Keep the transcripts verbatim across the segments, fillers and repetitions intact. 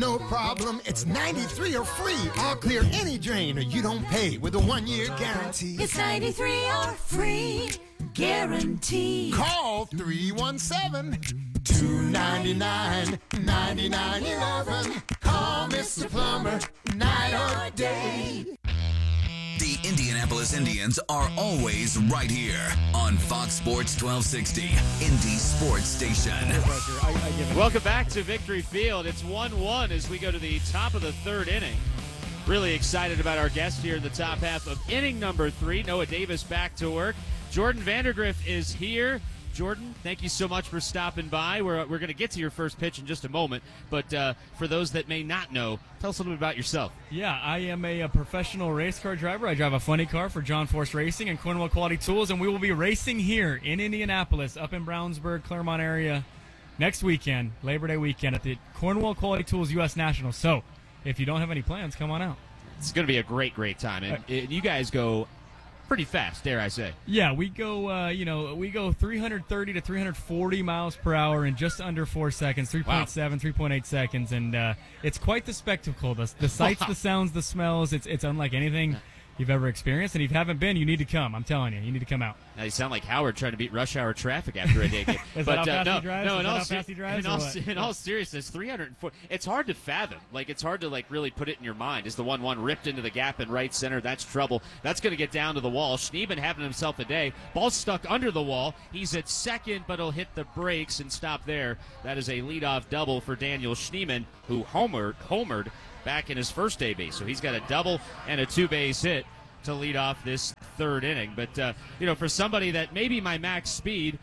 no problem. It's ninety-three or free. All clear any drain, or you don't pay with a one-year guarantee. It's ninety-three or free guarantee. Call three one seven, two nine nine, nine nine one one. Call Mister Plumber night or day. The Indianapolis Indians are always right here on Fox Sports twelve sixty, Indy Sports Station. Welcome back to Victory Field. It's one one as we go to the top of the third inning. Really excited about our guest here in the top half of inning number three. Noah Davis back to work. Jordan Vandergriff is here. Jordan, thank you so much for stopping by. We're, we're going to get to your first pitch in just a moment, but uh, for those that may not know, tell us a little bit about yourself. Yeah, I am a, a professional race car driver. I drive a funny car for John Force Racing and Cornwell Quality Tools, and we will be racing here in Indianapolis, up in Brownsburg, Claremont area, next weekend, Labor Day weekend, at the Cornwell Quality Tools U S Nationals. So, if you don't have any plans, come on out. It's going to be a great, great time, and, and you guys go pretty fast, dare I say. Yeah, we go, uh, you know, we go three thirty to three forty miles per hour in just under four seconds, three point seven, wow. three point eight seconds, and uh, it's quite the spectacle. The, the sights, wow. the sounds, the smells, it's it's unlike anything you've ever experienced, and if you haven't been, you need to come. I'm telling you, you need to come out. Now you sound like Howard trying to beat rush hour traffic after a day game. Is but that how uh, fast no, he drives? no, Is in that all, how fast he drives, in all, or what? in all seriousness, three hundred four. It's hard to fathom. Like it's hard to like really put it in your mind. Is the one one ripped into the gap in right center? That's trouble. That's going to get down to the wall. Schneeman having himself a day. Ball stuck under the wall. He's at second, but he'll hit the brakes and stop there. That is a leadoff double for Daniel Schneeman, who homered homered back in his first day base. So he's got a double and a two base hit to lead off this third inning. But, uh, you know, for somebody that maybe my max speed,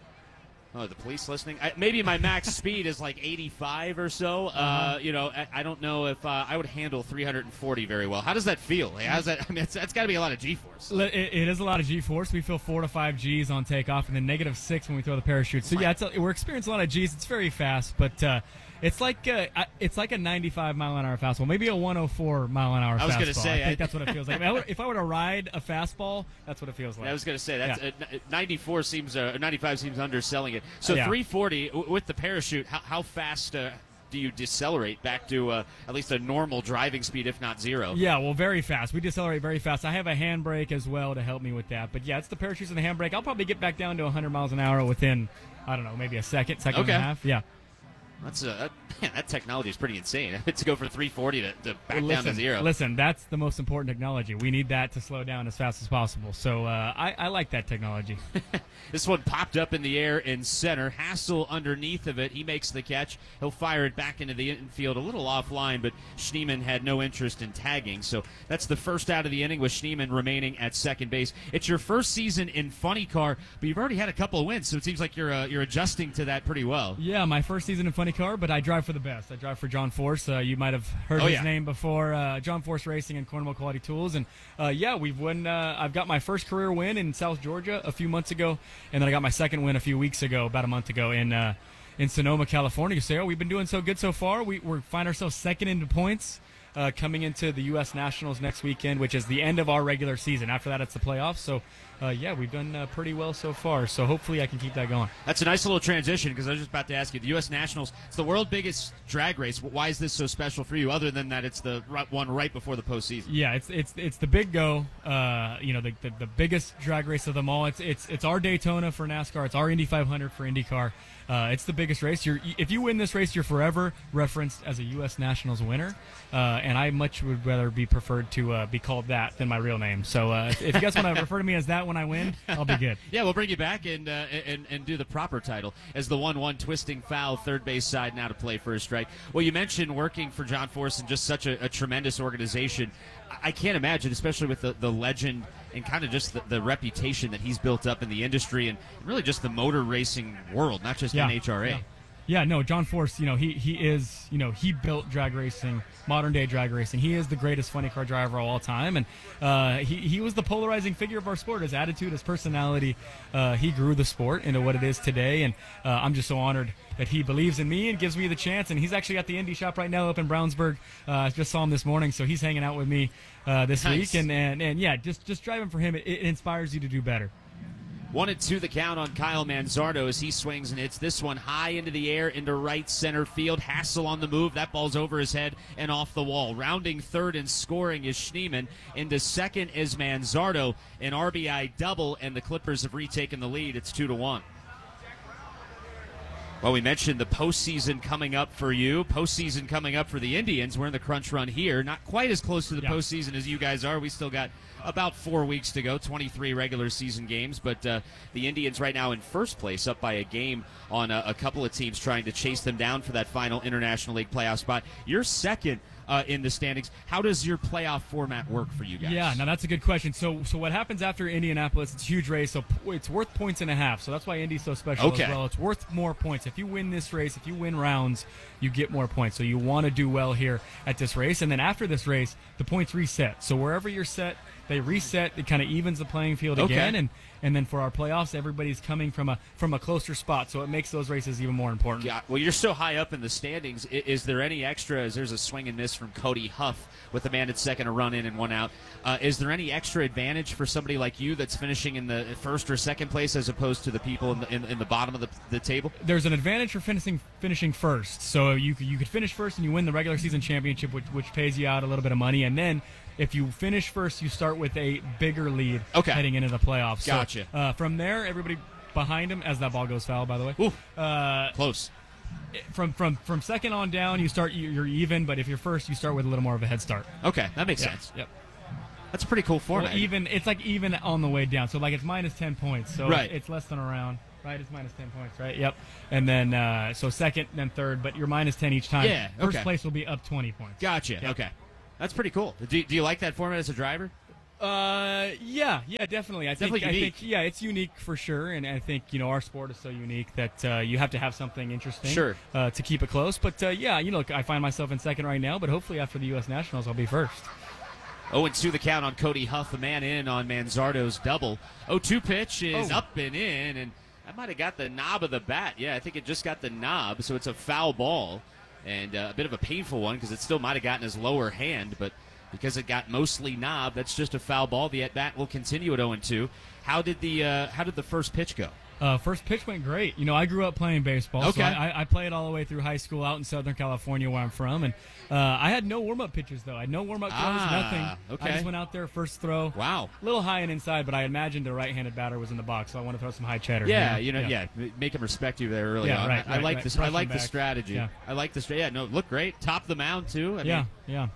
oh, the police listening? I, maybe my max speed is like eighty-five or so. Uh, uh-huh. You know, I, I don't know if uh, I would handle three forty very well. How does that feel? Like, how's that? I mean, it's, that's got to be a lot of G-force. It, it is a lot of G-force. We feel four to five G's on takeoff, and then negative six when we throw the parachute. So, yeah, it's a, we're experiencing a lot of G's. It's very fast, but uh, it's like uh, it's like a ninety-five mile an hour fastball, maybe a one oh four mile an hour fastball. I was going to say. I think I, that's what it feels like. I mean, if I were to ride a fastball, that's what it feels like. I was going to say that's yeah. uh, ninety-four seems uh, ninety-five seems underselling it. So yeah. three forty w- with the parachute. How, how fast uh, do you decelerate back to uh, at least a normal driving speed, if not zero? Yeah, well, very fast. We decelerate very fast. I have a handbrake as well to help me with that. But yeah, it's the parachutes and the handbrake. I'll probably get back down to one hundred miles an hour within, I don't know, maybe a second, second okay. and a half. Yeah. That's uh, that, man, that technology is pretty insane. to go from three forty to, to back well, listen, down to zero. Listen, that's the most important technology. We need that to slow down as fast as possible. So uh, I, I like that technology. This one popped up in the air in center. Hassel underneath of it. He makes the catch. He'll fire it back into the infield a little offline, but Schneeman had no interest in tagging. So that's the first out of the inning with Schneeman remaining at second base. It's your first season in Funny Car, but you've already had a couple of wins, so it seems like you're uh, you're adjusting to that pretty well. Yeah, my first season in Funny Car, but I drive for the best. I drive for John Force. Uh, you might have heard oh, his yeah. name before. Uh, John Force Racing and Cornwell Quality Tools. And uh, yeah, we've won. Uh, I've got my first career win in South Georgia a few months ago, and then I got my second win a few weeks ago, about a month ago, in uh, in Sonoma, California. So yeah, we've been doing so good so far. We we find ourselves second into points. Uh, coming into the U S Nationals next weekend, which is the end of our regular season. After that, it's the playoffs. So, uh, yeah, we've done uh, pretty well so far. So hopefully I can keep that going. That's a nice little transition because I was just about to ask you. The U S Nationals, it's the world's biggest drag race. Why is this so special for you, other than that it's the one right before the postseason? Yeah, it's it's it's the big go. Uh, you know, the, the the biggest drag race of them all. It's it's it's our Daytona for NASCAR. It's our Indy five hundred for IndyCar. Uh, it's the biggest race. You're, if you win this race, you're forever referenced as a U S Nationals winner. Uh, and I much would rather be preferred to uh, be called that than my real name. So uh, if, if you guys want to refer to me as that when I win, I'll be good. Yeah, we'll bring you back and, uh, and and do the proper title as the one one twisting foul third base side now to play for a strike. Well, you mentioned working for John Force and just such a, a tremendous organization. I can't imagine, especially with the, the legend and kind of just the, the reputation that he's built up in the industry and really just the motor racing world, not just yeah, N H R A. Yeah. Yeah, no, John Force, you know, he, he is, you know, he built drag racing, modern day drag racing. He is the greatest funny car driver of all time. And uh, he, he was the polarizing figure of our sport. His attitude, his personality, uh, he grew the sport into what it is today. And uh, I'm just so honored that he believes in me and gives me the chance. And he's actually at the Indy shop right now up in Brownsburg. Uh, I just saw him this morning, so he's hanging out with me uh, this nice. week. And, and, and yeah, just, just driving for him, it, it inspires you to do better. One and two the count on Kyle Manzardo as he swings and hits this one high into the air into right center field. Hassel on the move. That ball's over his head and off the wall. Rounding third and scoring is Schneemann. Into second is Manzardo. An R B I double, and the Clippers have retaken the lead. It's two to one. Well, we mentioned the postseason coming up for you. Postseason coming up for the Indians. We're in the crunch run here. Not quite as close to the yeah. postseason as you guys are. We still got about four weeks to go, twenty-three regular season games. But uh, the Indians right now in first place, up by a game on a, a couple of teams trying to chase them down for that final International League playoff spot. You're second uh, in the standings. How does your playoff format work for you guys? Yeah, now that's a good question. So, so what happens after Indianapolis? It's a huge race, so p- it's worth points and a half. So that's why Indy's so special Okay. as well. It's worth more points. If you win this race, if you win rounds, you get more points. So you want to do well here at this race. And then after this race, the points reset. So wherever you're set, they reset. It kind of evens the playing field Okay. again. And and then for our playoffs, everybody's coming from a from a closer spot. So it makes those races even more important. Yeah, well, you're so high up in the standings. I- Is there any extra, as there's a swing and miss from Cody Huff with the man at second, a run in and one out. Uh, is there any extra advantage for somebody like you that's finishing in the first or second place as opposed to the people in the, in, in the bottom of the, the table? There's an advantage for finishing finishing first. So you could- you could finish first and you win the regular season championship, which which pays you out a little bit of money. And then if you finish first, you start with a bigger lead Okay. heading into the playoffs. So, Gotcha. uh, from there, everybody behind him, as that ball goes foul, by the way. Ooh. Uh, Close. from from from second on down, you start you- you're even. But if you're first, you start with a little more of a head start. Okay, that makes Yeah. sense. Yep. That's a pretty cool Well, format. even it's like even on the way down. So like it's minus ten points. So Right. it's less than a round. Right, it's minus ten points, right? Yep. And then uh, so second, then third, but you're minus ten each time. Yeah, First okay. place will be up twenty points. Gotcha. Yep. Okay. That's pretty cool. Do, do you like that format as a driver? Uh, yeah, yeah, definitely. I Definitely think, unique. I think, yeah, it's unique for sure, and I think you know our sport is so unique that uh, you have to have something interesting, Sure. uh, to keep it close. But uh, yeah, you know, I find myself in second right now, but hopefully after the U S Nationals, I'll be first. oh and two the count on Cody Huff, a man in on Manzardo's double. oh two pitch is Oh. up and in, and that might have got the knob of the bat. Yeah, I think it just got the knob, so it's a foul ball, and uh, a bit of a painful one because it still might have gotten his lower hand, but because it got mostly knob, that's just a foul ball. The at-bat will continue at oh and two. How did the uh, how did the first pitch go? Uh, first pitch went great. You know, I grew up playing baseball, Okay. so I, I played all the way through high school out in Southern California, where I'm from, and uh, I had no warm-up pitches though. I had no warm-up throws, Ah, nothing. okay. I just went out there first throw. Wow. A little high and inside, but I imagined the right-handed batter was in the box, so I want to throw some high cheddar. Yeah, you know, yeah, m- make him respect you there early Yeah, on. right, I, I right, like right. this. I Rush like him the back. strategy. Yeah. I like the stra- yeah. No, look great. Top the mound too. I yeah, mean, yeah.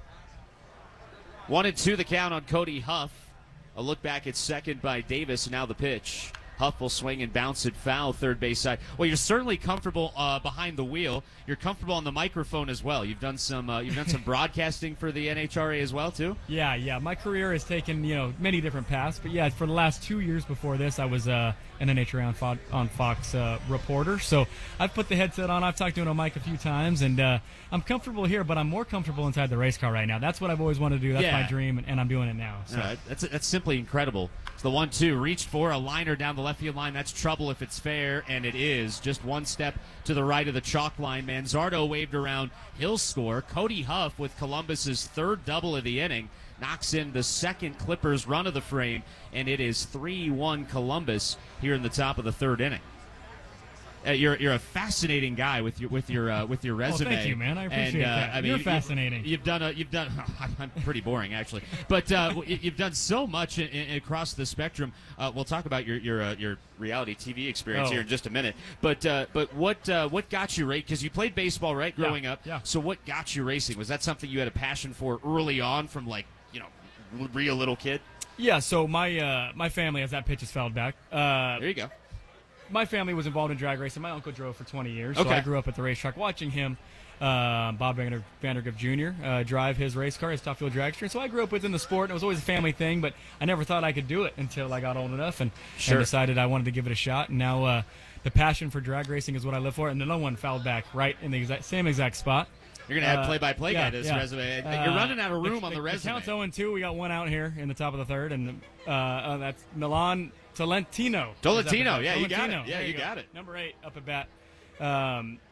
one and two the count on Cody Huff. A look back at second by Davis. And now the pitch. Huff will swing and bounce it foul, third base side. Well, you're certainly comfortable uh, behind the wheel. You're comfortable on the microphone as well. You've done some uh, you've done some broadcasting for the N H R A as well too. Yeah, yeah. My career has taken, you know, many different paths, but yeah, for the last two years before this, I was uh, an N H R A on, Fo- on Fox uh, reporter. So I've put the headset on. I've talked to an on mic a few times, and uh, I'm comfortable here, but I'm more comfortable inside the race car right now. That's what I've always wanted to do. That's Yeah. my dream, and, and I'm doing it now. So. Uh, that's that's simply incredible. It's the one two reached for a liner down the left field line. That's trouble if it's fair, and it is. Just one step to the right of the chalk line. Manzardo waved around. He'll score. Cody Huff with Columbus's third double of the inning knocks in the second Clippers run of the frame, and it is three one Columbus here in the top of the third inning. Uh, you're you're a fascinating guy with your with your uh, with your resume. thank you, man. I appreciate and, uh, that. I mean, You're you- fascinating. You've done a, you've done. I'm pretty boring actually, but uh, you- you've done so much in, in, across the spectrum. Uh, we'll talk about your your uh, your reality T V experience Oh. here in just a minute. But uh, but what uh, what got you right? Because you played baseball, right, Yeah, growing up. yeah. So what got you racing? Was that something you had a passion for early on, from like you know, real little kid? Yeah, so my uh, my family, as that pitch is fouled back, uh, There you go. my family was involved in drag racing. My uncle drove for twenty years, Okay. so I grew up at the racetrack watching him, uh, Bob Vander, Vandergriff Junior, uh, drive his race car, his top fuel dragster. So I grew up within the sport, and it was always a family thing, but I never thought I could do it until I got old enough and, Sure. and decided I wanted to give it a shot. And now uh, the passion for drag racing is what I live for, and no one fouled back right in the exact same exact spot. You're gonna add Uh, play-by-play guy yeah, to this yeah. resume. Uh, You're running out of room the, on the, the, resume. The count's oh and two. We got one out here in the top of the third, and uh, uh, that's Milan Tolentino. Tolentino, Is up at bat. yeah, you got it. Tolentino. Yeah, There you go. got it. Number eight up at bat. Um,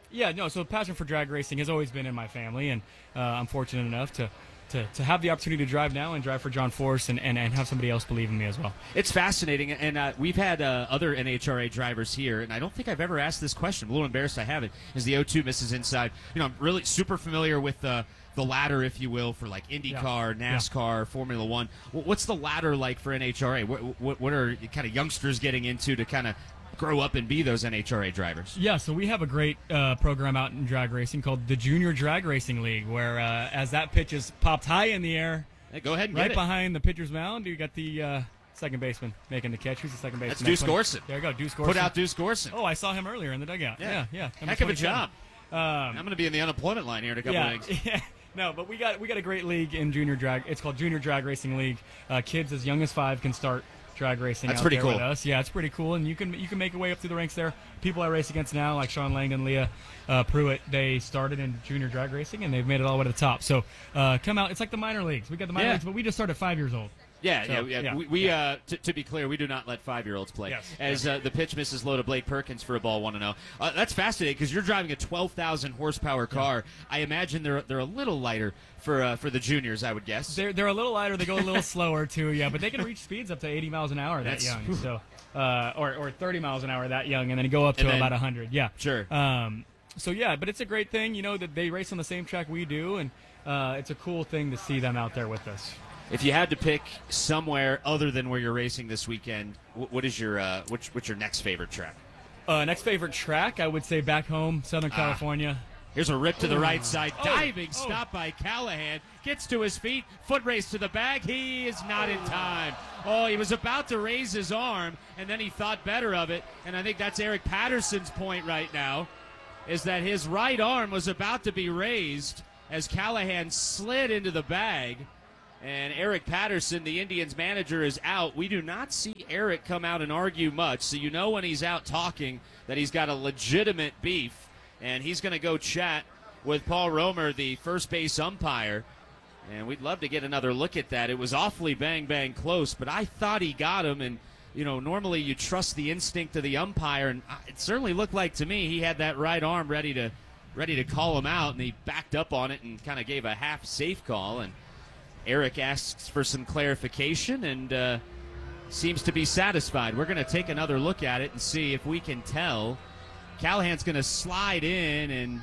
Yeah, no, so passion for drag racing has always been in my family, and uh, I'm fortunate enough to, to, to have the opportunity to drive now and drive for John Force and, and, and have somebody else believe in me as well. It's fascinating, and uh, we've had uh, other N H R A drivers here, and I don't think I've ever asked this question. I'm a little embarrassed I haven't, as the O two misses inside. You know, I'm really super familiar with uh, the ladder, if you will, for like IndyCar, Yeah. NASCAR, Formula One. What's the ladder like for N H R A? What, what, what are kind of youngsters getting into to kind of grow up and be those N H R A drivers? Yeah, so we have a great uh, program out in drag racing called the Junior Drag Racing League, where uh, as that pitch is popped high in the air, Hey, go ahead and right get it. behind the pitcher's mound, you got the uh, second baseman making the catch. Who's the second baseman? That's Deuce Next one. Gorson. There you go, Deuce Gorson. Put out Deuce Gorson. Oh, I saw him earlier in the dugout. Yeah. Yeah, yeah. Number Heck of a twenty-seven. job. Um, I'm going to be in the unemployment line here in a couple yeah, of weeks. yeah. No, but we got we got a great league in junior drag. It's called Junior Drag Racing League. Uh, kids as young as five can start drag racing. That's out pretty there cool. with us. Yeah, it's pretty cool, and you can you can make your way up through the ranks there. People I race against now, like Sean Langdon, Leah uh, Pruitt, they started in junior drag racing, and they've made it all the way to the top. So uh, come out. It's like the minor leagues. We got the minor Yeah. leagues, but we just started five years old. Yeah, So, yeah, yeah. yeah, We, we yeah. Uh, t- to be clear, we do not let five-year-olds play. Yes. As uh, the pitch misses low to Blake Perkins for a ball one and zero. Uh, that's fascinating because you're driving a twelve thousand horsepower car. I imagine they're they're a little lighter for uh, for the juniors, I would guess. They're they're a little lighter. They go a little slower too. Yeah, but they can reach speeds up to eighty miles an hour that That's- young. So uh, or or thirty miles an hour that young, and then go up to And then- about one hundred. Yeah. Sure. Um, so yeah, but it's a great thing, you know, that they race on the same track we do, and uh, it's a cool thing to see them out there with us. If you had to pick somewhere other than where you're racing this weekend, wh- what is your uh, which, what's your next favorite track? Uh, next favorite track, I would say back home, Southern Ah. California. Here's a rip to the right side, Oh, diving oh. stop by Callahan, gets to his feet, foot race to the bag. He is not in time. Oh, he was about to raise his arm, and then he thought better of it. And I think that's Eric Patterson's point right now, is that his right arm was about to be raised as Callahan slid into the bag. And Eric Patterson, the Indians manager, is out. We do not see Eric come out and argue much, so you know when he's out talking that he's got a legitimate beef, and he's going to go chat with Paul Romer, the first base umpire. And we'd love to get another look at that. It was awfully bang, bang close, but I thought he got him, and you know, normally you trust the instinct of the umpire, and it certainly looked like to me he had that right arm ready to ready to call him out, and he backed up on it and kind of gave a half safe call. And Eric asks for some clarification and uh, seems to be satisfied. We're going to take another look at it and see if we can tell. Callahan's going to slide in, and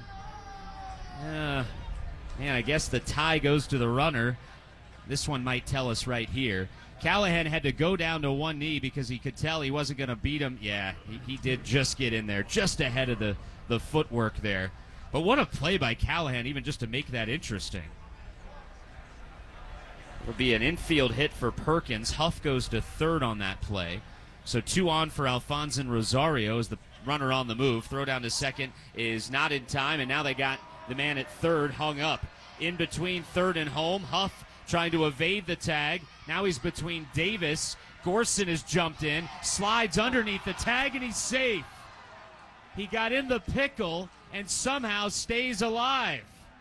uh, man, I guess the tie goes to the runner. This one might tell us right here. Callahan had to go down to one knee because he could tell he wasn't going to beat him. Yeah, he, he did just get in there, just ahead of the, the footwork there. But what a play by Callahan, even just to make that interesting. It'll be an infield hit for Perkins. Huff goes to third on that play. So two on for Alfonso Rosario as the runner on the move. Throw down to second is not in time, and now they got the man at third hung up. In between third and home, Huff trying to evade the tag. Now he's between Davis. Gorson has jumped in, slides underneath the tag, and he's safe. He got in the pickle and somehow stays alive.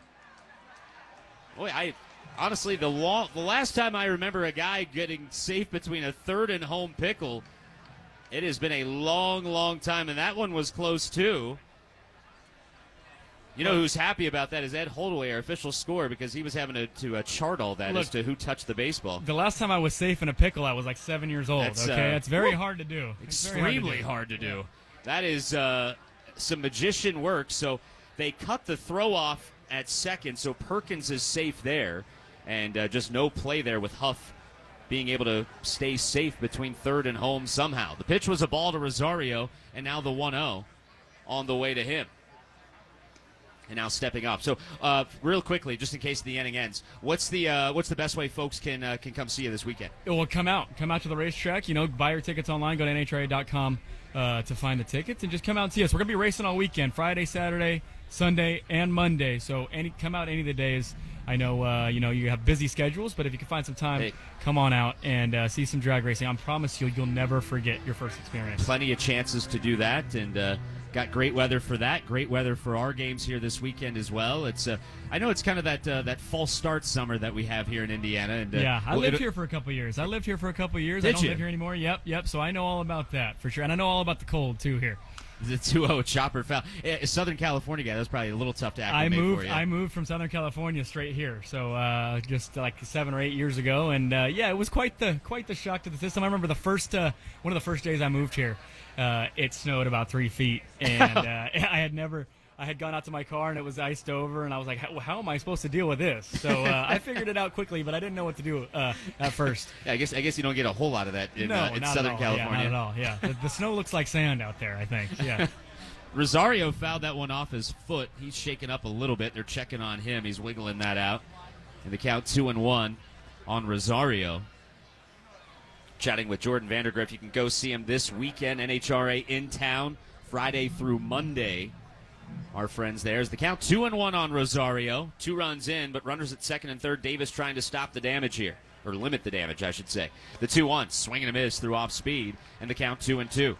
Boy, I honestly, the, long, the last time I remember a guy getting safe between a third and home pickle, it has been a long, long time, and that one was close too. You know who's happy about that is Ed Holdaway, our official scorer, because he was having to, to uh, chart all that Look, as to who touched the baseball. The last time I was safe in a pickle, I was like seven years old. That's, okay, uh, it's very whew, hard to do. It's very Extremely hard to do. That is uh, some magician work. So they cut the throw off at second, so Perkins is safe there, and uh, just no play there with Huff being able to stay safe between third and home somehow. The pitch was a ball to Rosario, and now the one oh on the way to him. And now stepping up. So, uh, real quickly, just in case the inning ends, what's the uh, what's the best way folks can uh, can come see you this weekend? Well, come out. Come out to the racetrack. You know, buy your tickets online. Go to N H R A dot com uh, to find the tickets, and just come out and see us. We're going to be racing all weekend, Friday, Saturday, Sunday, and Monday. So any come out any of the days. I know, uh, you know, you have busy schedules, but if you can find some time, Hey. come on out and uh, see some drag racing. I promise you, you'll never forget your first experience. Plenty of chances to do that, and uh, got great weather for that. Great weather for our games here this weekend as well. It's uh, I know it's kind of that uh, that false start summer that we have here in Indiana. And uh, Yeah, I well, lived it- here for a couple of years. I lived here for a couple of years. Did I don't you? live here anymore. Yep, yep. So I know all about that for sure, and I know all about the cold too here. The two oh chopper foul. Eh, Southern California guy, that was probably a little tough to I acclimate moved. for you. I moved from Southern California straight here, so uh, just like seven or eight years ago, and uh, yeah, it was quite the quite the shock to the system. I remember the first uh, one of the first days I moved here, uh, it snowed about three feet, and uh, I had never. I had gone out to my car and it was iced over, and I was like, how, how am I supposed to deal with this? So uh, I figured it out quickly, but I didn't know what to do uh, at first. Yeah, I guess I guess you don't get a whole lot of that in, no, uh, in not Southern at all. California. Yeah, not at all. Yeah, the, the snow looks like sand out there, I think. Yeah. Rosario fouled that one off his foot. He's shaking up a little bit. They're checking on him. He's wiggling that out. And the count two and one on Rosario. Chatting with Jordan Vandergriff. You can go see him this weekend. N H R A in town, Friday through Monday. Our friends there. Is the count two and one on Rosario. Two runs in, but runners at second and third. Davis trying to stop the damage here, or limit the damage, I should say. The two one, swing and a miss through off speed, and the count two and two.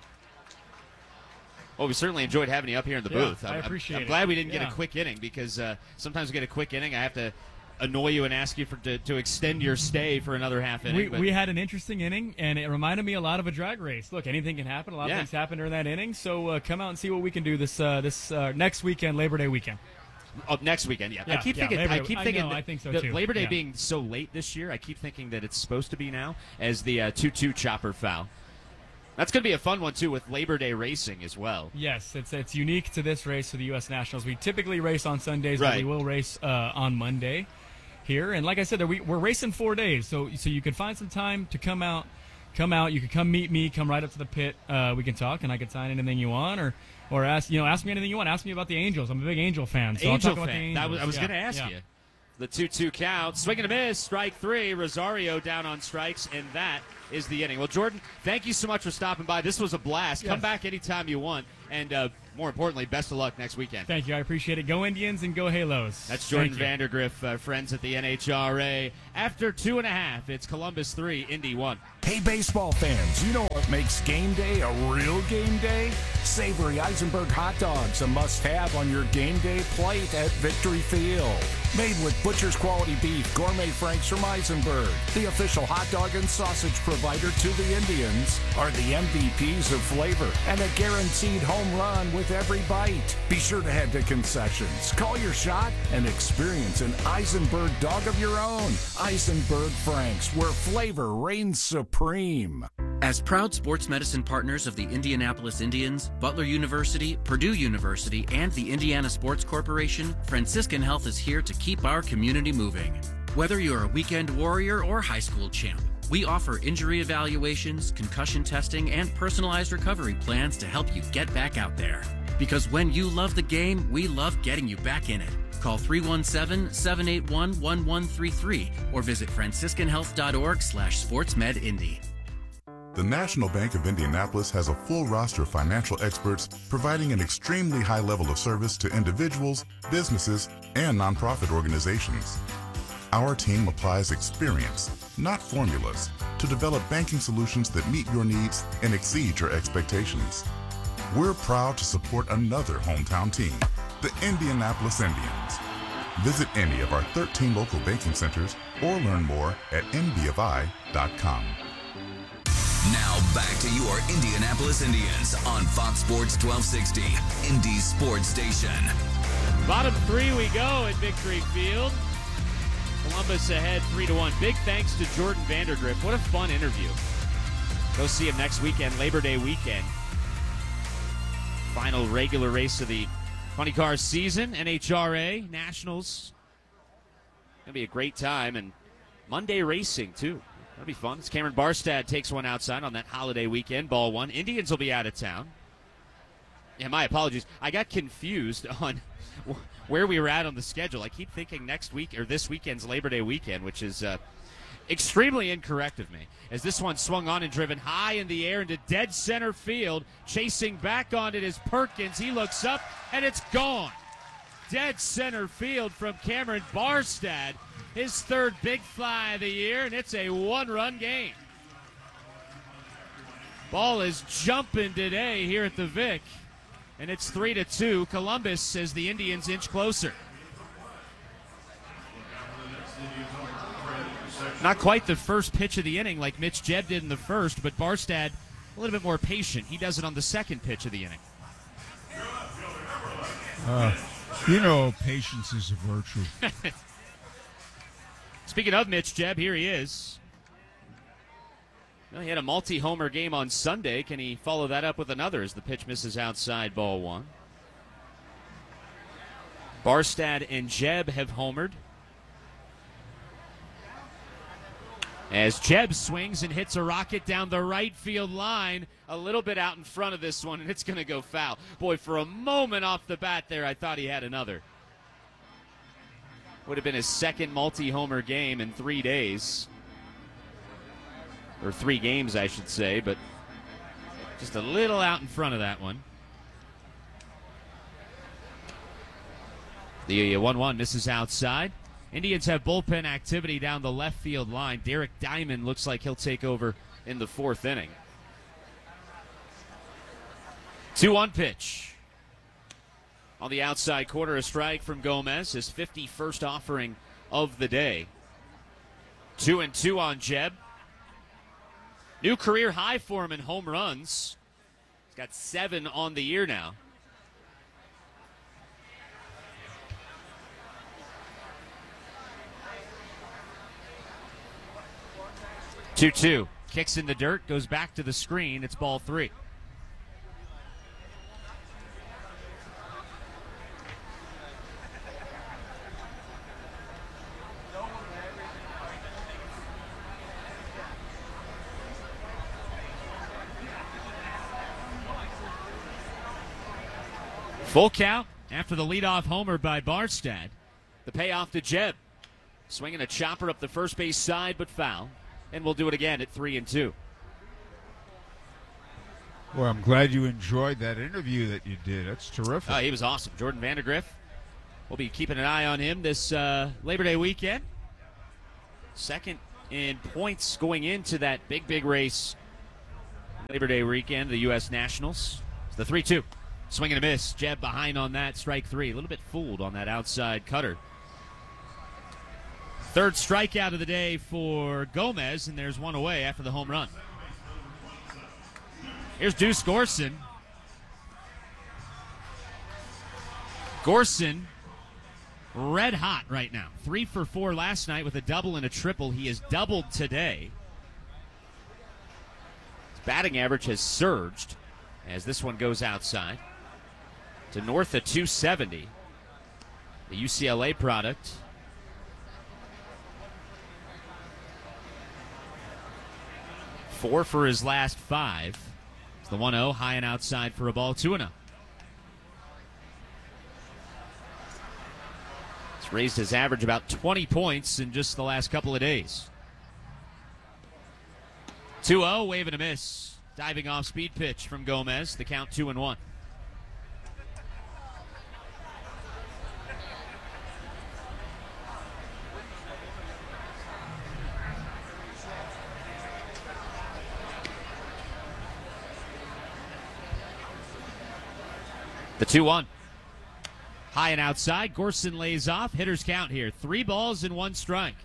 Well, we certainly enjoyed having you up here in the Yeah, booth. I I'm, appreciate I'm it. glad we didn't get Yeah. a quick inning because uh, sometimes we get a quick inning. I have to annoy you and ask you for to, to extend your stay for another half inning. We, but we had an interesting inning, and it reminded me a lot of a drag race. Look, anything can happen. A lot Yeah. of things happen during that inning. So uh, come out and see what we can do this uh, this uh, next weekend, Labor Day weekend. Oh, next weekend, yeah. I Yeah, keep yeah, thinking. Labor I Day- keep I thinking. know, that I think so, the too. Labor Day Yeah. being so late this year, I keep thinking that it's supposed to be now as the uh, two two chopper foul. That's going to be a fun one too with Labor Day racing as well. Yes, it's it's unique to this race for the U S Nationals. We typically race on Sundays, but Right. we will race uh, on Monday here. And like I said, we, we're racing four days, so so you can find some time to come out. Come out. You can come meet me. Come right up to the pit. Uh, we can talk, and I can sign anything you want, or or ask you know ask me anything you want. Ask me about the Angels. I'm a big Angel fan, so I'll Angel talk about the fan. Angels. That was, I was Yeah, going to ask yeah. you. The two two count. Swing and a miss. Strike three. Rosario down on strikes, and that is the inning. Well, Jordan, thank you so much for stopping by. This was a blast. Yes. Come back anytime you want. And uh, more importantly, best of luck next weekend. Thank you. I appreciate it. Go Indians and go Halos. That's Jordan Thank you. Vandergriff, uh, friends at the N H R A. After two and a half, it's Columbus three, Indy one. Hey, baseball fans, you know what makes game day a real game day? Savory Eisenberg hot dogs, a must-have on your game day plate at Victory Field. Made with butcher's quality beef, gourmet franks from Eisenberg, the official hot dog and sausage provider to the Indians, are the M V Ps of flavor and a guaranteed home run with every bite. Be sure to head to concessions, call your shot, and experience an Eisenberg dog of your own. Eisenberg Franks, where flavor reigns supreme. As proud sports medicine partners of the Indianapolis Indians, Butler University, Purdue University, and the Indiana Sports Corporation, Franciscan Health is here to keep our community moving. Whether you're a weekend warrior or high school champ, we offer injury evaluations, concussion testing, and personalized recovery plans to help you get back out there. Because when you love the game, we love getting you back in it. Call three one seven, seven eight one, one one three three or visit franciscan health dot org slash sportsmedindy. The National Bank of Indianapolis has a full roster of financial experts providing an extremely high level of service to individuals, businesses, and nonprofit organizations. Our team applies experience, not formulas, to develop banking solutions that meet your needs and exceed your expectations. We're proud to support another hometown team, the Indianapolis Indians. Visit any of our thirteen local banking centers or learn more at n b f i dot com. Now back to your Indianapolis Indians on Fox Sports twelve sixty, Indy Sports Station. Bottom three we go at Victory Field. Columbus ahead three to one. Big thanks to Jordan Vandergriff. What a fun interview. Go see him next weekend, Labor Day weekend. Final regular race of the Funny Cars season, N H R A, Nationals. Going to be a great time, and Monday racing, too. That'll be fun. It's Cameron Barstad takes one outside on that holiday weekend, ball one. Indians will be out of town. Yeah, my apologies. I got confused on where we were at on the schedule. I keep thinking next week, or this weekend's Labor Day weekend, which is uh, extremely incorrect of me, as this one swung on and driven high in the air into dead center field. Chasing back on it is Perkins. He looks up, and it's gone. Dead center field from Cameron Barstad. His third big fly of the year, and it's a one-run game. Ball is jumping today here at the Vic, and it's three to two. Columbus as the Indians inch closer. Not quite the first pitch of the inning like Mitch Jebb did in the first, but Barstad a little bit more patient. He does it on the second pitch of the inning. Uh, you know, patience is a virtue. Speaking of Mitch Jebb, here he is. Well, he had a multi-homer game on Sunday. Can he follow that up with another as the pitch misses outside, ball one? Barstad and Jebb have homered. As Jebb swings and hits a rocket down the right field line, a little bit out in front of this one, and it's going to go foul. Boy, for a moment off the bat there, I thought he had another. Would have been his second multi-homer game in three days. Or three games, I should say, but just a little out in front of that one. The one one misses outside. Indians have bullpen activity down the left field line. Derek Diamond looks like he'll take over in the fourth inning. two one pitch. On the outside corner, a strike from Gomez, his fifty-first offering of the day. Two and two on Jebb. New career high for him in home runs. He's got seven on the year now. two two. Kicks in the dirt, goes back to the screen. It's ball three. Full count after the leadoff homer by Barstad. The payoff to Jebb. Swinging a chopper up the first base side, but foul. And we'll do it again at three and two. Well, I'm glad you enjoyed that interview that you did. That's terrific. Oh, he was awesome. Jordan Vandergriff. We'll be keeping an eye on him this uh, Labor Day weekend. Second in points going into that big, big race. Labor Day weekend, the U S Nationals. It's the three two. Swing and a miss. Jebb behind on that. Strike three. A little bit fooled on that outside cutter. Third strikeout of the day for Gomez, and there's one away after the home run. Here's Deuce Gorson. Gorson, red hot right now. Three for four last night with a double and a triple. He has doubled today. His batting average has surged as this one goes outside to north of two seventy. The U C L A product. Four for his last five. It's the one oh, high and outside for a ball, two and oh. It's raised his average about twenty points in just the last couple of days. two oh, wave and a miss. Diving off speed pitch from Gomez. The count two and one. The two one. High and outside. Gorson lays off. Hitters count here. Three balls and one strike.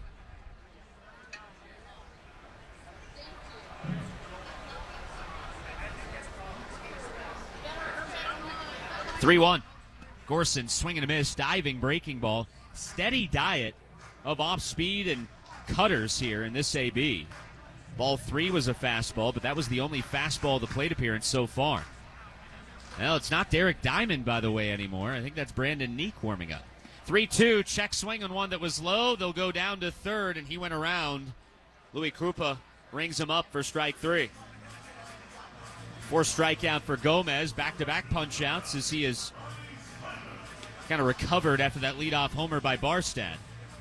three one. Gorson swinging a miss. Diving breaking ball. Steady diet of off speed and cutters here in this A B. Ball three was a fastball, but that was the only fastball of the plate appearance so far. Well, it's not Derek Diamond, by the way, anymore. I think that's Brandon Neek warming up. three two, check swing on one that was low. They'll go down to third, and he went around. Louis Krupa rings him up for strike three. Fourth strikeout for Gomez. Back-to-back punch-outs as he is kind of recovered after that leadoff homer by Barstad.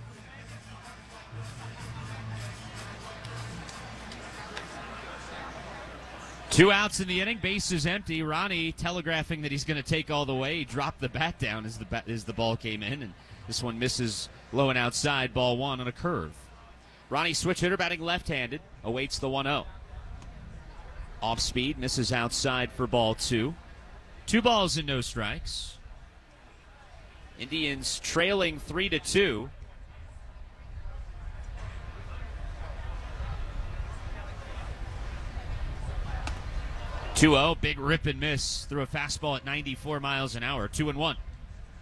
Two outs in the inning, base is empty. Ronnie telegraphing that he's going to take all the way. He dropped the bat down as the bat, as the ball came in, and this one misses low and outside, ball one on a curve. Ronnie, switch hitter, batting left-handed, awaits the one oh. Off speed, misses outside for ball two. Two balls and no strikes. Indians trailing three to two. two oh, big rip and miss through a fastball at ninety-four miles an hour. Two and one.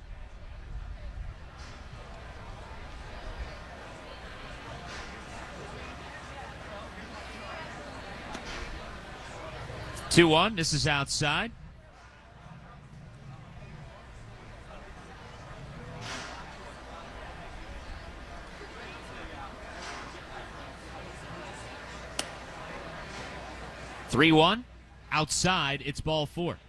two one. This is outside. three one. Outside, it's ball four.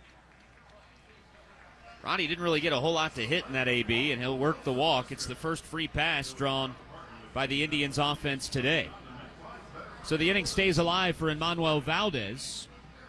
Ronnie didn't really get a whole lot to hit in that A B, and he'll work the walk. It's the first free pass drawn by the Indians offense today. So the inning stays alive for Emmanuel Valdez.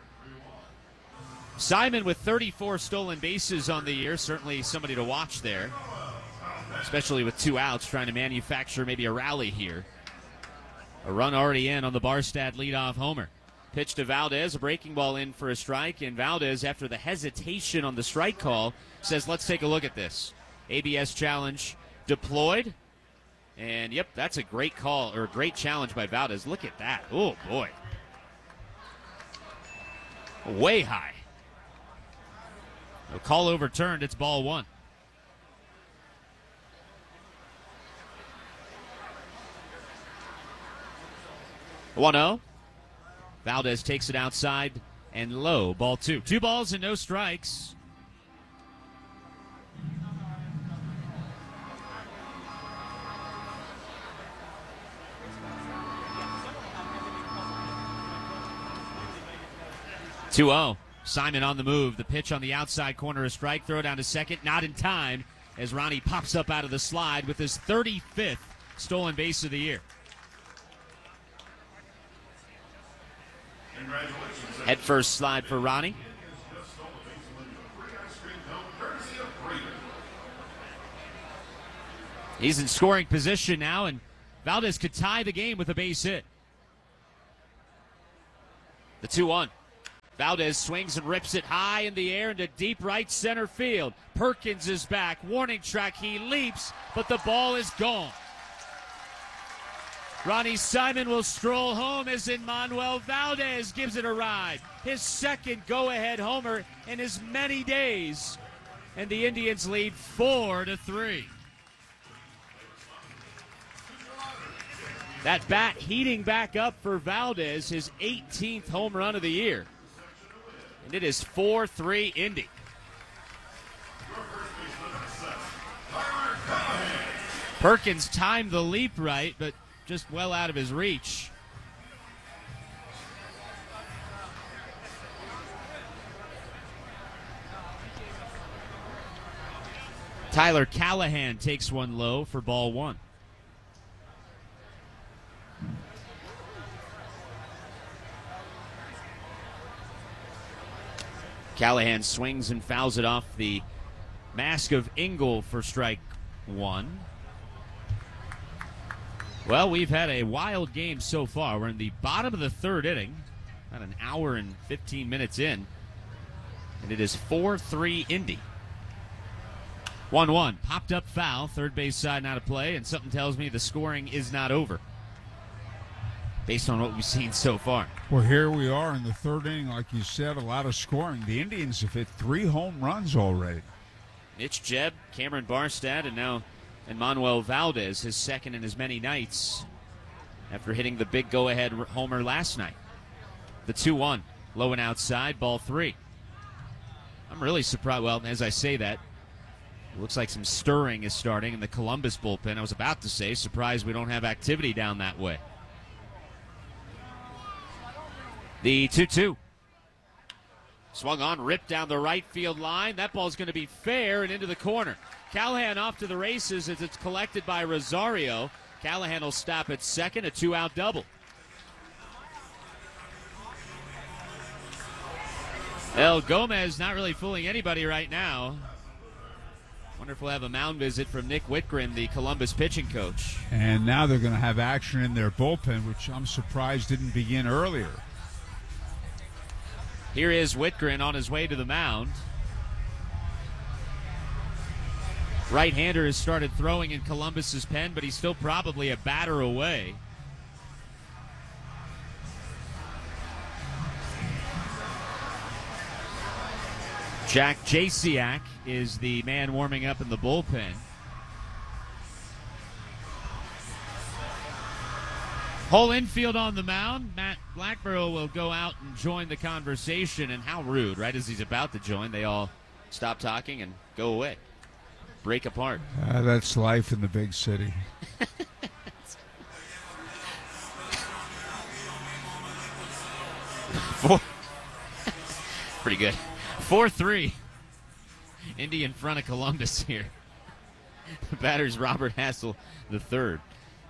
Simon with thirty-four stolen bases on the year. Certainly somebody to watch there, especially with two outs, trying to manufacture maybe a rally here. A run already in on the Barstad leadoff homer. Pitch to Valdez, a breaking ball in for a strike, and Valdez, after the hesitation on the strike call, says, let's take a look at this. A B S challenge deployed, and yep, that's a great call, or a great challenge by Valdez. Look at that. Oh, boy. Way high. A call overturned, it's ball one. one oh. Valdez takes it outside and low. Ball two. Two balls and no strikes. two oh. Simon on the move. The pitch on the outside corner, a strike. Throw down to second. Not in time as Ronnie pops up out of the slide with his thirty-fifth stolen base of the year. Head first slide for Ronnie. He's in scoring position now, and Valdez could tie the game with a base hit. The two one. Valdez swings and rips it high in the air into deep right center field. Perkins is back. Warning track. He leaps, but the ball is gone. Ronnie Simon will stroll home as Emmanuel Valdez gives it a ride. His second go-ahead homer in as many days. And the Indians lead four to three. That bat heating back up for Valdez, his eighteenth home run of the year. And it is four three Indy. Perkins timed the leap right, but just well out of his reach. Tyler Callahan takes one low for ball one. Callahan swings and fouls it off the mask of Engel for strike one. Well, we've had a wild game so far. We're in the bottom of the third inning, about an hour and fifteen minutes in, and it is four three Indy. one one, popped up foul, third base side out of play, and something tells me the scoring is not over, based on what we've seen so far. Well, here we are in the third inning, like you said, a lot of scoring. The Indians have hit three home runs already. Mitch Jebb, Cameron Barstad, and now Emmanuel Valdez, his second in as many nights after hitting the big go-ahead homer last night. The two one, low and outside, ball three. I'm really surprised. Well, as I say that, it looks like some stirring is starting in the Columbus bullpen. I was about to say, surprised we don't have activity down that way. The two two. Swung on, ripped down the right field line. That ball's going to be fair and into the corner. Callahan off to the races as it's collected by Rosario. Callahan will stop at second, a two-out double. El Gomez not really fooling anybody right now. Wonder if we'll have a mound visit from Nick Whitgren, the Columbus pitching coach. And now they're going to have action in their bullpen, which I'm surprised didn't begin earlier. Here is Whitgren on his way to the mound. Right-hander has started throwing in Columbus's pen, but he's still probably a batter away. Jack Jasiak is the man warming up in the bullpen. Whole infield on the mound. Matt Blackborough will go out and join the conversation, and how rude, right as he's about to join, they all stop talking and go away, break apart. Uh, that's life in the big city. Four. Pretty good. four three. Indy in front of Columbus here. The batter's Robert Hassel the third.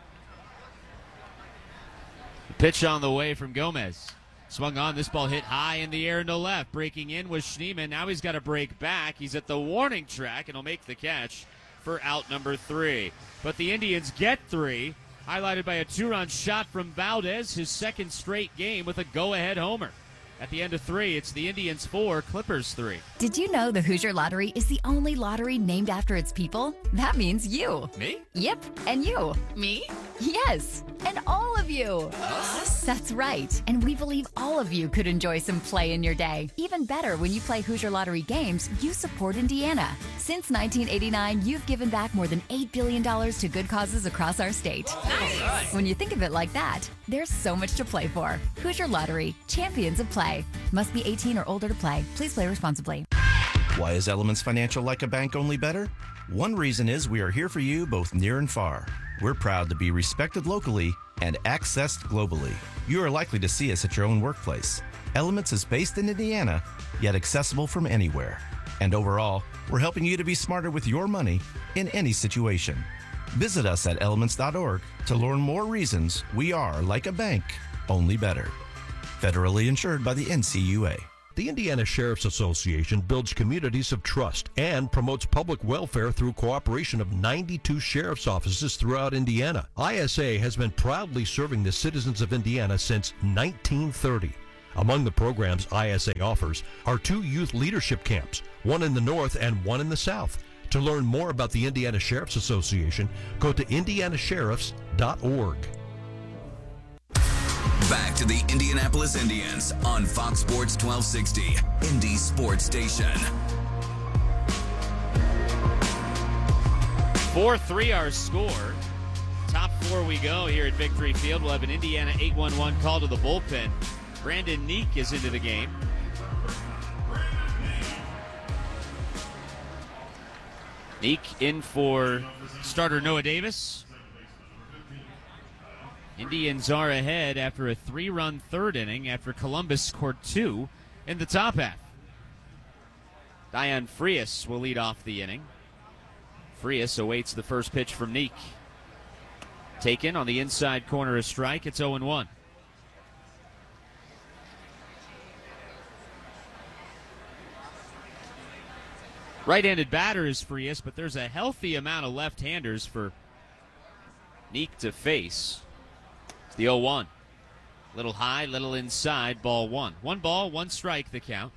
The pitch on the way from Gomez. Swung on. This ball hit high in the air and to left. Breaking in was Schneemann. Now he's got to break back. He's at the warning track, and he'll make the catch for out number three. But the Indians get three, highlighted by a two-run shot from Valdez, his second straight game with a go-ahead homer. At the end of three, it's the Indians four, Clippers three. Did you know the Hoosier Lottery is the only lottery named after its people? That means you. Me? Yep, and you. Me? Yes, and all of you. Us? That's right, and we believe all of you could enjoy some play in your day. Even better, when you play Hoosier Lottery games, you support Indiana. Since nineteen eighty-nine, you've given back more than eight billion dollars to good causes across our state. Nice. When you think of it like that, there's so much to play for. Hoosier Lottery, champions of play. Must be eighteen or older to play. Please play responsibly. Why is Elements Financial like a bank only better? One reason is we are here for you both near and far. We're proud to be respected locally and accessed globally. You are likely to see us at your own workplace. Elements is based in Indiana, yet accessible from anywhere. And overall, we're helping you to be smarter with your money in any situation. Visit us at elements dot org to learn more reasons we are like a bank, only better. Federally insured by the N C U A. The Indiana Sheriff's Association builds communities of trust and promotes public welfare through cooperation of ninety-two sheriff's offices throughout Indiana. I S A has been proudly serving the citizens of Indiana since nineteen thirty. Among the programs I S A offers are two youth leadership camps, one in the north and one in the south. To learn more about the Indiana Sheriff's Association, go to indiana sheriffs dot org. Back to the Indianapolis Indians on Fox Sports twelve sixty, Indy Sports Station. four three our score. Top four we go here at Victory Field. We'll have an Indiana eight one one call to the bullpen. Brandon Neek is into the game. Neek in for starter Noah Davis. Indians are ahead after a three-run third inning after Columbus scored two in the top half. Diane Frias will lead off the inning. Frias awaits the first pitch from Neek. Taken on the inside corner, a strike. It's oh and one. Right-handed batter is Frias, but there's a healthy amount of left-handers for Neek to face. It's the oh one. Little high, little inside, ball one. One ball, one strike, the count.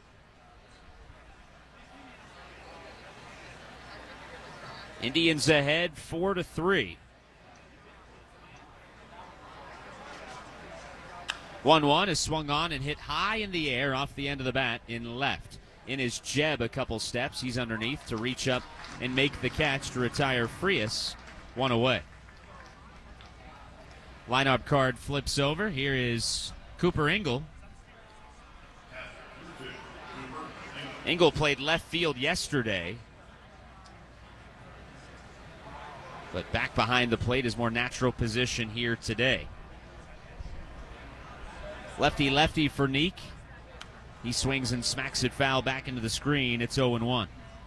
Indians ahead, four to three. one one is swung on and hit high in the air off the end of the bat in left. In his Jeb a couple steps. He's underneath to reach up and make the catch to retire Frias. One away. Lineup card flips over. Here is Cooper Engel. Engel played left field yesterday, but back behind the plate is more natural position here today. Lefty-lefty for Neek. He swings and smacks it foul back into the screen. It's oh and one.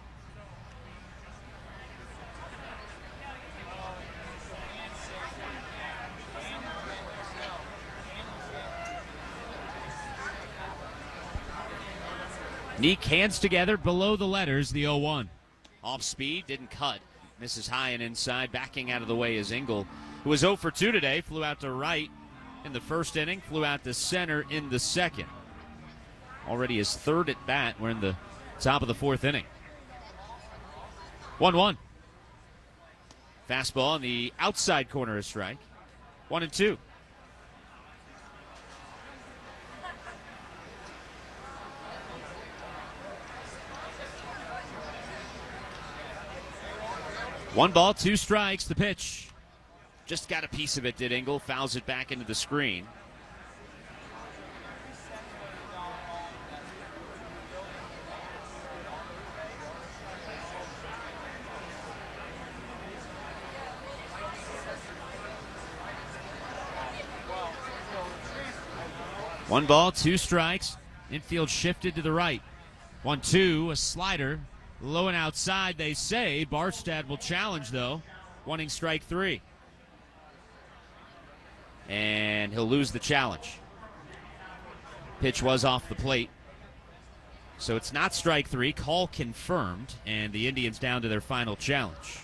Neek hands together below the letters, the oh one. Off speed, didn't cut. Misses high and inside. Backing out of the way is Engel, who was oh for two today. Flew out to right in the first inning. Flew out to center in the second. Already his third at bat. We're in the top of the fourth inning. one one. Fastball on the outside corner, a strike. One and two. One ball, two strikes, the pitch. Just got a piece of it, did Engel. Fouls it back into the screen. One ball, two strikes. Infield shifted to the right. One, two, a slider. Low and outside, they say. Barstad will challenge, though, wanting strike three. And he'll lose the challenge. Pitch was off the plate. So it's not strike three. Call confirmed, and the Indians down to their final challenge.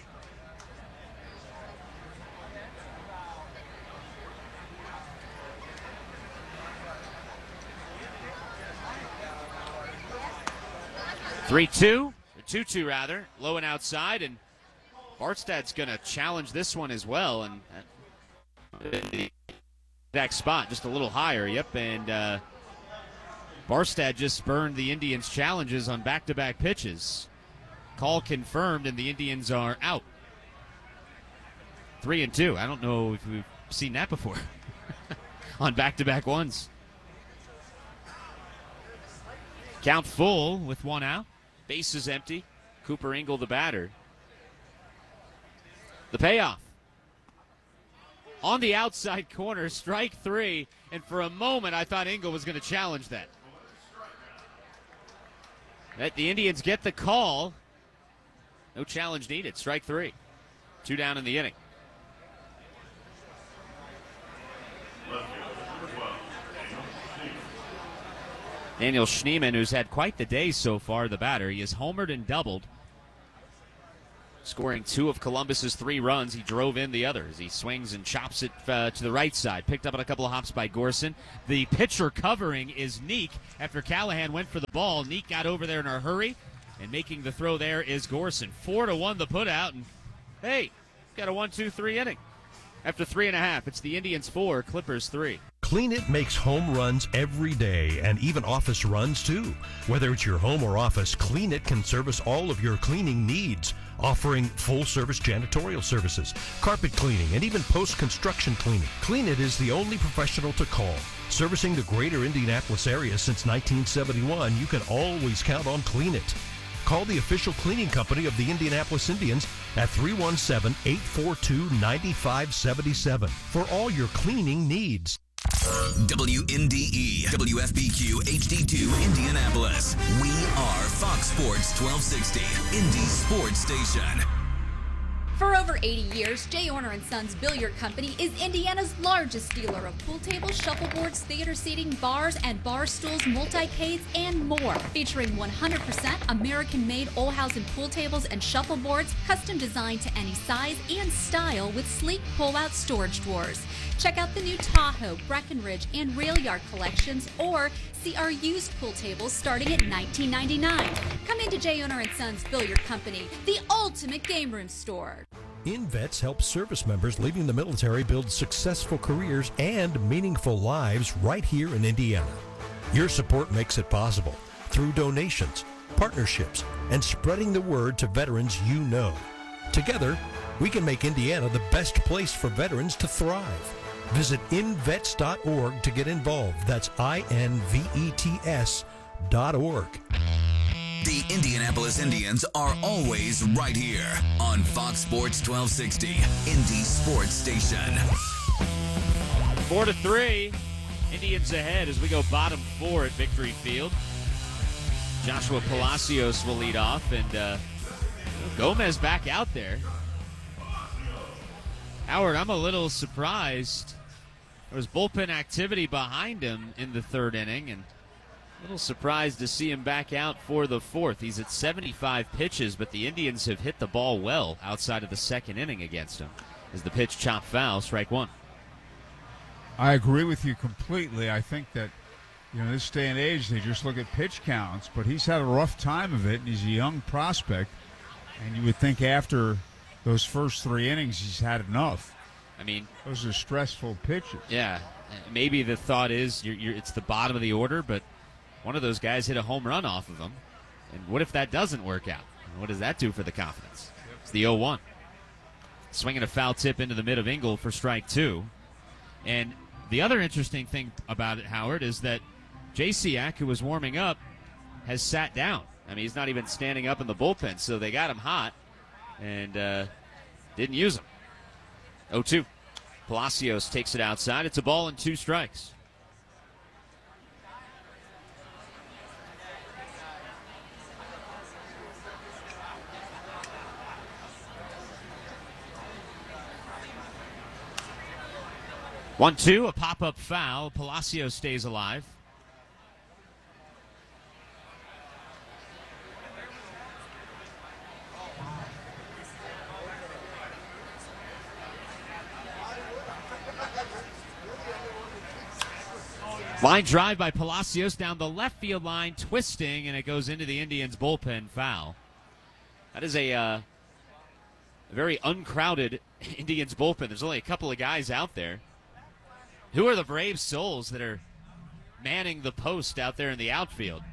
three two, or two two rather, low and outside, and Barstad's going to challenge this one as well, and the exact spot, just a little higher, yep, and uh, Barstad just burned the Indians' challenges on back-to-back pitches. Call confirmed, and the Indians are out. Three and two. I don't know if we've seen that before on back-to-back ones. Count full with one out. Bases empty. Cooper Ingle, the batter. The payoff. On the outside corner, strike three, and for a moment I thought Ingle was going to challenge that. That the Indians get the call. No challenge needed. Strike three. Two down in the inning. Daniel Schneemann, who's had quite the day so far, the batter. He has homered and doubled, scoring two of Columbus's three runs. He drove in the others. He swings and chops it uh, to the right side. Picked up on a couple of hops by Gorson. The pitcher covering is Neek. After Callahan went for the ball, Neek got over there in a hurry, and making the throw there is Gorson. Four to one the put out, and hey, got a one, two, three inning. After three and a half, it's the Indians four, Clippers three. Clean It makes home runs every day and even office runs too. Whether it's your home or office, Clean It can service all of your cleaning needs, offering full-service janitorial services, carpet cleaning, and even post-construction cleaning. Clean It is the only professional to call. Servicing the greater Indianapolis area since nineteen seventy-one, you can always count on Clean It. Call the official cleaning company of the Indianapolis Indians at three one seven, eight four two, nine five seven seven for all your cleaning needs. W N D E, W F B Q H D two Indianapolis. We are Fox Sports twelve sixty, Indy Sports Station. For over eighty years, Jay Orner and Sons Billiard Company is Indiana's largest dealer of pool tables, shuffleboards, theater seating, bars, and bar stools, multi-cades, and more. Featuring one hundred percent American-made Olhausen pool tables and shuffleboards, custom designed to any size and style with sleek pull-out storage drawers. Check out the new Tahoe, Breckenridge, and Rail Yard collections, or see our used pool tables starting at nineteen ninety-nine dollars. Come into Jay Orner and Sons Billiard Company, the ultimate game room store. InVets helps service members leaving the military build successful careers and meaningful lives right here in Indiana. Your support makes it possible through donations, partnerships, and spreading the word to veterans you know. Together, we can make Indiana the best place for veterans to thrive. Visit invets dot org to get involved. That's I N V E T S dot org. The Indianapolis Indians are always right here on Fox Sports twelve sixty, Indy Sports Station. Four to three. Indians ahead as we go bottom four at Victory Field. Joshua Palacios will lead off, and uh, Gomez back out there. Howard, I'm a little surprised. There was bullpen activity behind him in the third inning, and a little surprised to see him back out for the fourth. He's at seventy-five pitches, but the Indians have hit the ball well outside of the second inning against him. As the pitch chopped foul, strike one. I agree with you completely. I think that, you know, this day and age, they just look at pitch counts, but he's had a rough time of it, and he's a young prospect, and you would think after those first three innings he's had enough. I mean, those are stressful pitches. Yeah, maybe the thought is you're, you're, it's the bottom of the order, but one of those guys hit a home run off of him. And what if that doesn't work out? What does that do for the confidence? Yep. It's the oh one. Swinging a foul tip into the mid of Ingle for strike two. And the other interesting thing about it, Howard, is that Jasiak, who was warming up, has sat down. I mean, he's not even standing up in the bullpen, so they got him hot and uh, didn't use him. oh two. Palacios takes it outside. It's a ball and two strikes. one two, a pop-up foul. Palacio stays alive. Line drive by Palacios down the left field line, twisting, and it goes into the Indians' bullpen foul. That is a, uh, a very uncrowded Indians bullpen. There's only a couple of guys out there. Who are the brave souls that are manning the post out there in the outfield?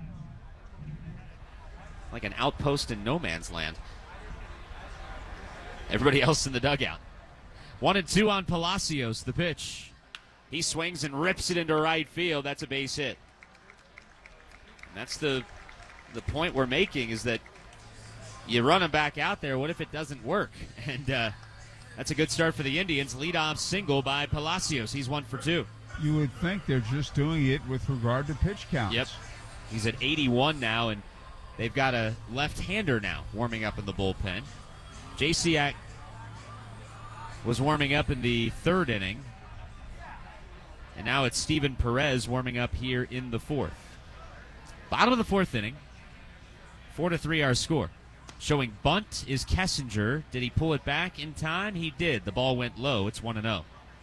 Like an outpost in no man's land. Everybody else in the dugout. One and two on Palacios, the pitch. He swings and rips it into right field. That's a base hit. And that's the the point we're making, is that you run him back out there. What if it doesn't work? And uh, that's a good start for the Indians. Leadoff single by Palacios. He's one for two. You would think they're just doing it with regard to pitch counts. Yep. He's at eighty-one now, and they've got a left-hander now warming up in the bullpen. Jasiak was warming up in the third inning. And now it's Steven Perez warming up here in the fourth. Bottom of the fourth inning. Four to three our score. Showing bunt is Kessinger. Did he pull it back in time? He did. The ball went low. It's one and oh.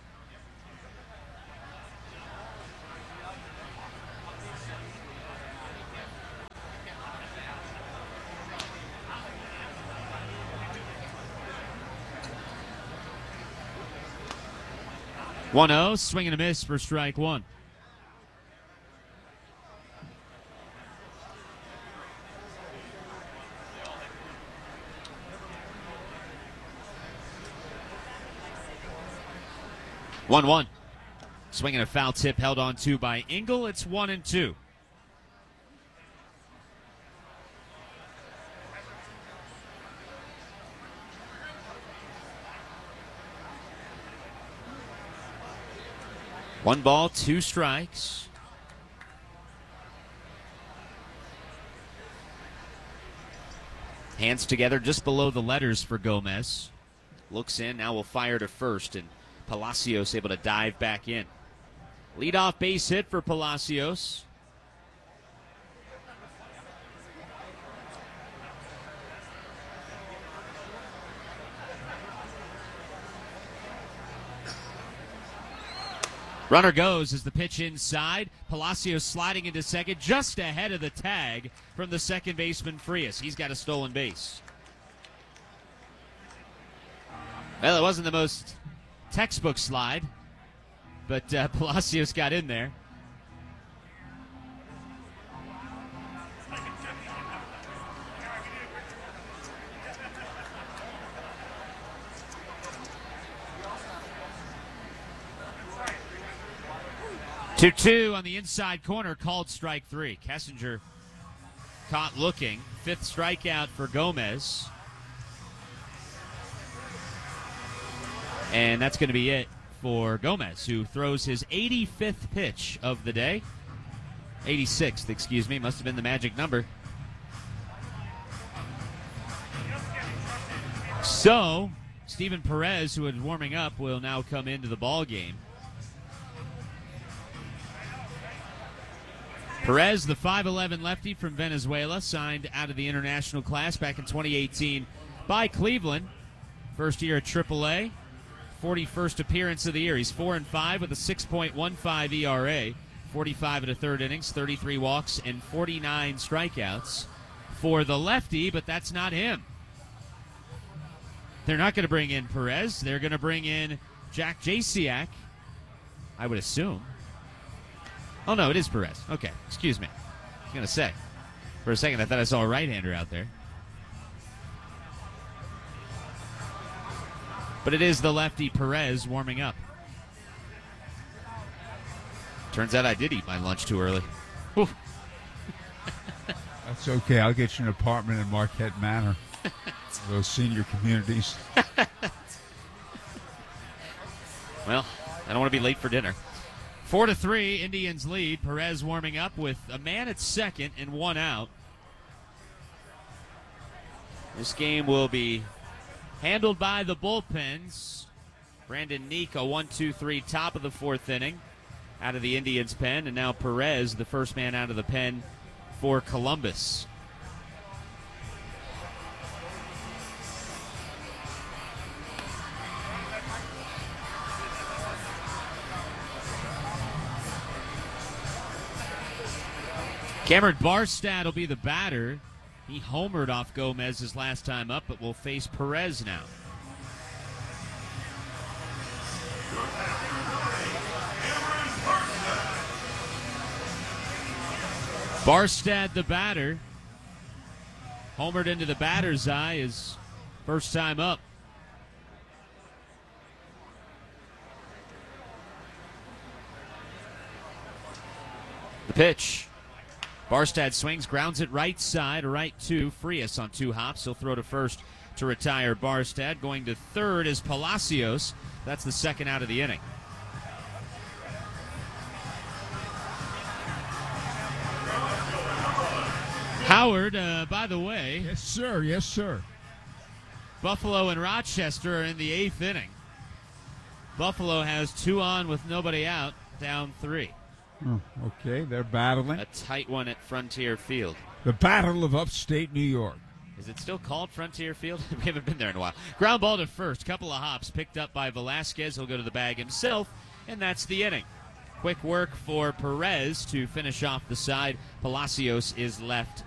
one oh, swing and a miss for strike one. one one. Swinging a foul tip held on to by Engel. It's one and two. One ball, two strikes. Hands together just below the letters for Gomez. Looks in, now will fire to first, and Palacios able to dive back in. Leadoff base hit for Palacios. Runner goes as the pitch inside. Palacios sliding into second, just ahead of the tag from the second baseman Frias. He's got a stolen base. Well, it wasn't the most textbook slide, but uh, Palacios got in there. two two on the inside corner, called strike three. Kessinger caught looking. Fifth strikeout for Gomez. And that's going to be it for Gomez, who throws his eighty-fifth pitch of the day. eighty-sixth, excuse me. Must have been the magic number. So, Steven Perez, who was warming up, will now come into the ball game. Perez, the five eleven lefty from Venezuela, signed out of the international class back in twenty eighteen by Cleveland. First year at triple A, forty-first appearance of the year. He's four and five with a six point one five E R A, forty-five and a third innings, thirty-three walks, and forty-nine strikeouts for the lefty, but that's not him. They're not going to bring in Perez. They're going to bring in Jack Jasiak, I would assume. Oh, no, it is Perez. Okay, excuse me. I was going to say. For a second, I thought I saw a right-hander out there. But it is the lefty Perez warming up. Turns out I did eat my lunch too early. Whew. That's okay. I'll get you an apartment in Marquette Manor. Those senior communities. Well, I don't want to be late for dinner. Four to three, Indians lead. Perez warming up with a man at second and one out. This game will be handled by the bullpens. Brandon Neek, a one two three top of the fourth inning out of the Indians' pen, and now Perez, the first man out of the pen for Columbus. Cameron Barstad will be the batter. He homered off Gomez his last time up, but will face Perez now. Barstad, the batter, homered into the batter's eye his first time up. The pitch. Barstad swings, grounds it right side, right two. Frias on two hops. He'll throw to first to retire Barstad. Going to third is Palacios. That's the second out of the inning. Howard, uh, by the way. Yes, sir. Yes, sir. Buffalo and Rochester are in the eighth inning. Buffalo has two on with nobody out, down three. Oh, okay, they're battling. A tight one at Frontier Field. The Battle of Upstate New York. Is it still called Frontier Field? We haven't been there in a while. Ground ball to first. Couple of hops picked up by Velasquez. He'll go to the bag himself, and that's the inning. Quick work for Perez to finish off the side. Palacios is left